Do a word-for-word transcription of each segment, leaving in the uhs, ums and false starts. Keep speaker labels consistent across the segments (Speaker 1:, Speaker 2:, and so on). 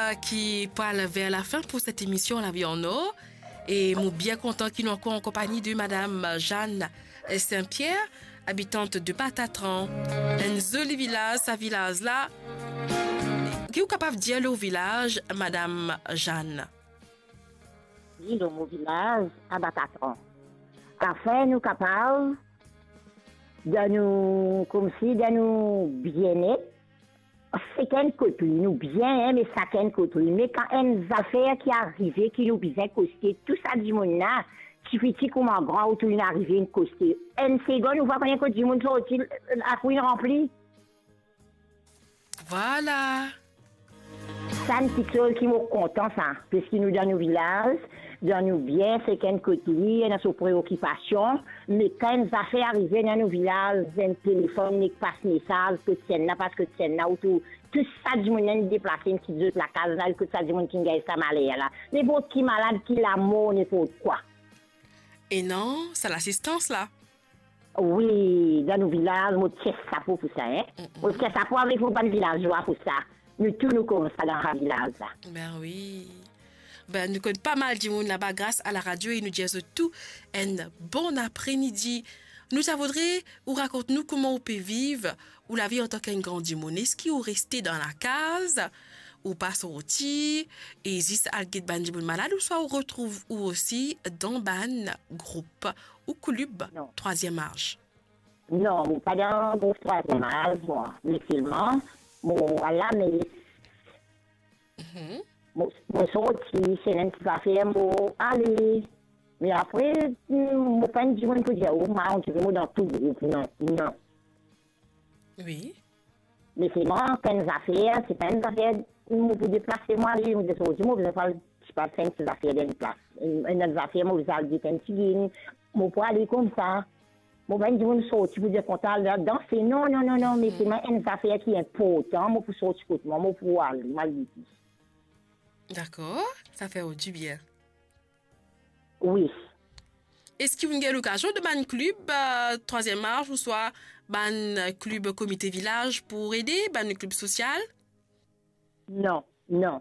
Speaker 1: déjà qui parle vers la fin pour cette émission La Vie en Or. Et nous bien content qu'il nous encore en compagnie de Madame Jeanne Saint-Pierre, habitante de Batatran. Un joli village, sa village là. Qui est capable de dire le village, Madame Jeanne?
Speaker 2: Oui, dans mon village, à Batatran. Afin, nous capables de nous, comme si, de nous bien-être. C'est qu'un côté, nous bien, mais ça qu'un côté. Mais quand une affaire qui arrive, qui nous bien coster, tout ça du monde là, qui fait comme un grand, ou tout une arrivée, une coster. Une seconde, nous voyons qu'on du monde sorti, à couille remplie.
Speaker 1: Voilà.
Speaker 2: Ça, une petite chose qui me content, ça. Parce qu'il nous donne nos villages, donne nous bien, c'est qu'un côté, dans ses préoccupations. Mais quand une affaire arrive dans nos villages, un téléphone, il passe message, que c'est là, parce que c'est là, ou tout. Tout ça, du monde déplacé, qui dit la case, là, que ça, du monde qui gagne sa maladie, là. N'importe qui malade, qui la mort, n'importe quoi.
Speaker 1: Et non, c'est l'assistance, là.
Speaker 2: Oui, dans nos villages, on tient ça pour ça, hein. On tient ça pour avec vos pas de villageois pour ça. Nous tous nous comme ça dans le village, là.
Speaker 1: Ben oui. Ben, nous connaissons pas mal de monde là-bas grâce à la radio et nous disons tout un bon après-midi. Nous voudrions ou raconte-nous comment on peut vivre ou la vie en tant qu'un grand du monde. Est-ce qu'il ou rester dans la case ou pas sortir et existe à le ban du monde malade ou soit on retrouve ou aussi dans ban groupe ou club
Speaker 2: Non.
Speaker 1: troisième âge?
Speaker 2: Non, pas dans le troisième âge, moi. Mais seulement, bon, voilà, mais.
Speaker 1: Mm-hmm.
Speaker 2: Bon, sorti, c'est un petit affaire, bon, allez. Mais après, mon pas du monde peut dire, oh, moi, on dirait dans tout groupe, non, non.
Speaker 1: Oui.
Speaker 2: Mais c'est moi, quand une affaire, c'est pas une affaire, vous pouvez déplacer moi, je vous dis, moi, vous pas, je pas faire une affaire d'une place. Une affaire, moi, vous allez dire, un petit moi, pour aller comme ça. Bon, ben, du monde sorti pour dire content, danser, non, non, non, non, mais c'est une affaire qui est importante, moi, pour sortir côté moi, moi, pour aller, mal dit.
Speaker 1: D'accord, ça fait du bien.
Speaker 2: Oui.
Speaker 1: Est-ce qu'il y a l'occasion de ban club euh, troisième âge ou soit ban club comité village pour aider, ban club social?
Speaker 2: Non, non.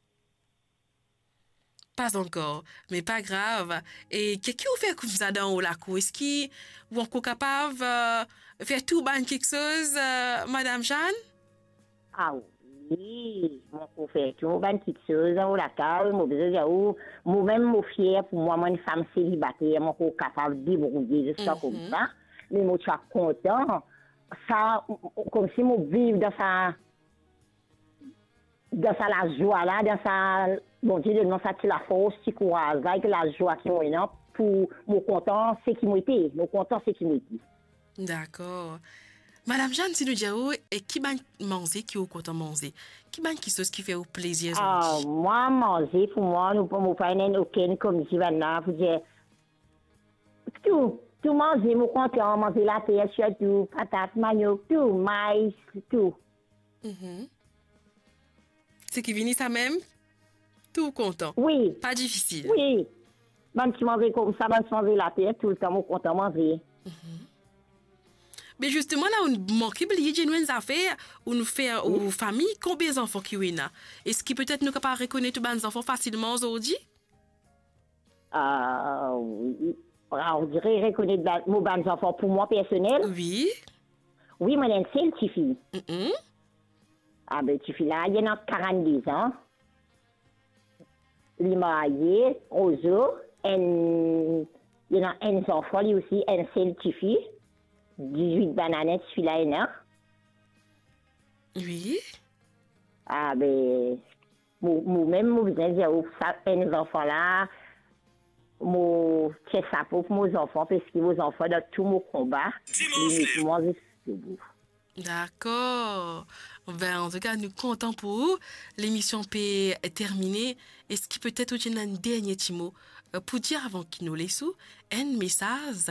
Speaker 1: Pas encore, mais pas grave. Et qu'est-ce que vous faites comme ça dans la cour? Est-ce que vous êtes capable de faire tout ban quelque chose, euh, Madame Jeanne?
Speaker 2: Ah oui, mon pour faire tout, ban quelque chose, dans la case, moi, moi-même, moi, fier pour moi, moi, une femme célibataire, moi, capable de débrouiller de ça
Speaker 1: Mm-hmm.
Speaker 2: comme ça. Mais moi, je suis content. Ça, comme si moi, vivre dans sa, dans sa la joie là, dans sa, bon Dieu, dans sa la force, si courage, avec la joie qui m'a là, pour mon content, c'est qui m'a été. Mon content, c'est qui m'a été.
Speaker 1: D'accord. Madame Jeanne, si nous disons, et qui va manger, qui est content manger? Qui va qui chose qui fait au plaisir?
Speaker 2: Ah, moi, manger, pour moi, nous ne pouvons pas faire aucun comme si maintenant, vous dire, tout, tout manger, mon content, manger la terre, surtout, patates, manioc, tout, maïs, tout.
Speaker 1: Mm-hmm. C'est qui vient ça même? Tout content.
Speaker 2: Oui.
Speaker 1: Pas difficile.
Speaker 2: Oui. Même si manger comme ça, même si manger la terre, tout le temps, mon content manger.
Speaker 1: Mm-hmm. Mais justement, là, on manque de nous affaires où nous fait aux familles combien d'enfants qui ont. Est-ce que peut-être nous capable reconnaître les enfants facilement aujourd'hui?
Speaker 2: Ah, oui. On dirait reconnaître mon ban enfants pour moi personnel.
Speaker 1: Oui.
Speaker 2: Oui, moi, j'ai une seule petite fille.
Speaker 1: Mm-hmm.
Speaker 2: Ah, ben, petite fille là, il y a quarante-deux ans. Il est marié, Ozo. Il y a un enfant, lui aussi, une seule petite fille. dix-huit bananettes, celui-là est là.
Speaker 1: Oui.
Speaker 2: Ah, ben, moi-même, moi, je dis, oh, ça, les enfants là, moi, c'est ça pour mes enfants, parce que mes enfants, dans tout mon combat, ils m'ont dit, c'est beau.
Speaker 1: D'accord. Ben, en tout cas, nous comptons pour vous. L'émission peut terminer. Est-ce qu'il peut être un dernier petit mot pour dire avant qu'il nous laisse un message